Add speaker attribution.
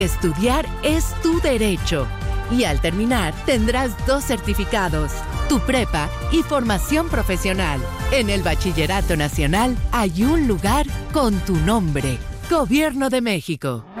Speaker 1: Estudiar es tu derecho. Y al terminar, tendrás 2 certificados, tu prepa y formación profesional. En el Bachillerato Nacional hay un lugar con tu nombre. Gobierno de México.